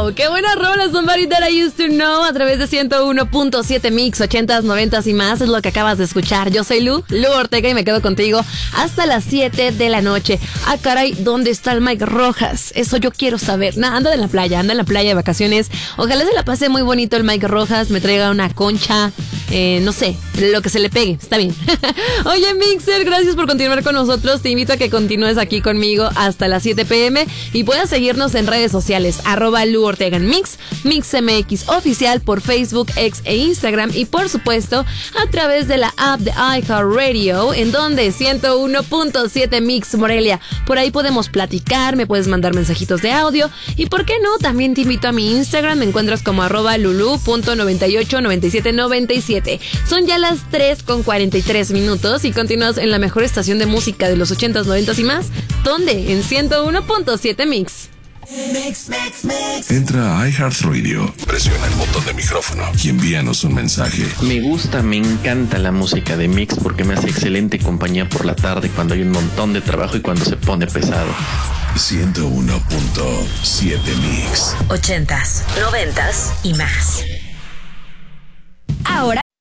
Wow, qué buena rola, Somebody That I Used to Know, a través de 101.7 Mix, 80s, 90s y más, es lo que acabas de escuchar. Yo soy Lu Ortega y me quedo contigo hasta las 7 de la noche. Ah, caray, ¿dónde está el Mike Rojas? Eso yo quiero saber. Anda en la playa de vacaciones. Ojalá se la pase muy bonito el Mike Rojas, me traiga una concha, no sé, lo que se le pegue, está bien. Oye, Mixer, gracias por continuar con nosotros. Te invito a que continúes aquí conmigo hasta las 7 p.m. y puedas seguirnos en redes sociales, @Lu Ortega en Mix, MixMX Oficial por Facebook, X e Instagram, y por supuesto a través de la app de iHeartRadio, en donde 101.7 Mix Morelia. Por ahí podemos platicar, me puedes mandar mensajitos de audio y por qué no, también te invito a mi Instagram, me encuentras como @lulu.989797. Son ya las 3:43 y continúas en la mejor estación de música de los 80s, 90s y más. ¿Dónde? En 101.7 Mix. Entra a iHeartRadio, presiona el botón de micrófono y envíanos un mensaje. Me encanta la música de Mix porque me hace excelente compañía por la tarde cuando hay un montón de trabajo y cuando se pone pesado. 101.7 Mix. 80s, 90s y más. Ahora